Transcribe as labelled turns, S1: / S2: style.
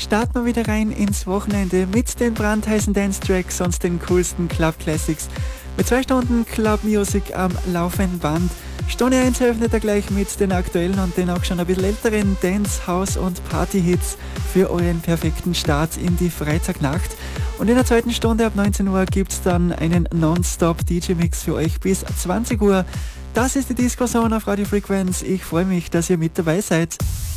S1: starten wir wieder rein ins Wochenende mit den brandheißen Dance-Tracks und den coolsten Club-Classics. Mit 2 Stunden Club-Music am laufenden Band. Stunde 1 eröffnet er gleich mit den aktuellen und den auch schon ein bisschen älteren Dance-, House- und Party-Hits für euren perfekten Start in die Freitagnacht. Und in der zweiten Stunde ab 19 Uhr gibt es dann einen Non-Stop-DJ-Mix für euch bis 20 Uhr. Das ist die Disco Zone auf Radio Frequenz. Ich freue mich, dass ihr mit dabei seid.